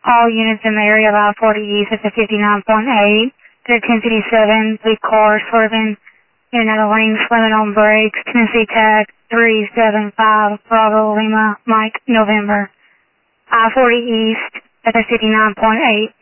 All units in the area of I-40 East at the 59.8. The 1057, lead car swerving in and out of lane, slamming on brakes. Tennessee tag 375 Bravo Lima Mike November. I-40 East at the 59.8.